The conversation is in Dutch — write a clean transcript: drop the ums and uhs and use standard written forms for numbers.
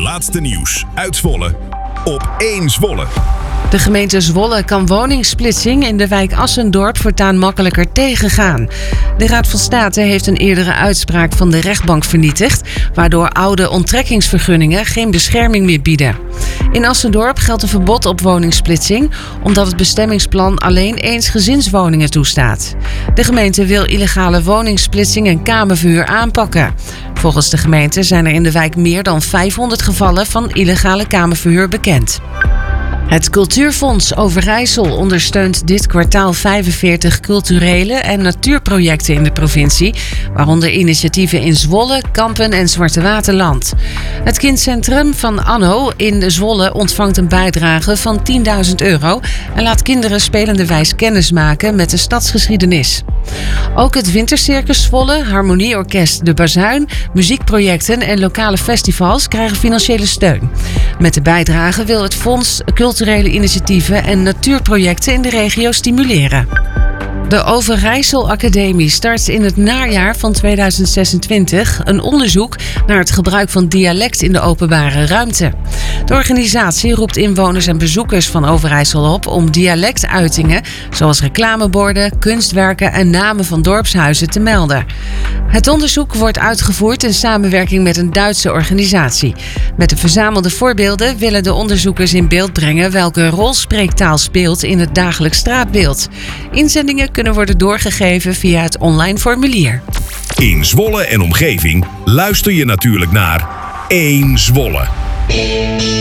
laatste nieuws uit Zwolle op 1 Zwolle. De gemeente Zwolle kan woningsplitsing in de wijk Assendorp voortaan makkelijker tegengaan. De Raad van State heeft een eerdere uitspraak van de rechtbank vernietigd, waardoor oude onttrekkingsvergunningen geen bescherming meer bieden. In Assendorp geldt een verbod op woningsplitsing, omdat het bestemmingsplan alleen eensgezinswoningen toestaat. De gemeente wil illegale woningsplitsing en kamerverhuur aanpakken. Volgens de gemeente zijn er in de wijk meer dan 500 gevallen van illegale kamerverhuur bekend. Het Cultuurfonds Overijssel ondersteunt dit kwartaal 45 culturele en natuurprojecten in de provincie, waaronder initiatieven in Zwolle, Kampen en Zwartewaterland. Het kindcentrum van Anno in Zwolle ontvangt een bijdrage van €10.000 en laat kinderen spelenderwijs kennis maken met de stadsgeschiedenis. Ook het Wintercircus Zwolle, Harmonieorkest De Bazuin, muziekprojecten en lokale festivals krijgen financiële steun. Met de bijdrage wil het fonds culturele initiatieven en natuurprojecten in de regio stimuleren. De Overijssel Academie start in het najaar van 2026 een onderzoek naar het gebruik van dialect in de openbare ruimte. De organisatie roept inwoners en bezoekers van Overijssel op om dialectuitingen, zoals reclameborden, kunstwerken en namen van dorpshuizen te melden. Het onderzoek wordt uitgevoerd in samenwerking met een Duitse organisatie. Met de verzamelde voorbeelden willen de onderzoekers in beeld brengen welke rol spreektaal speelt in het dagelijks straatbeeld. Inzendingen kunnen worden doorgegeven via het online formulier. In Zwolle en omgeving luister je natuurlijk naar 1 Zwolle.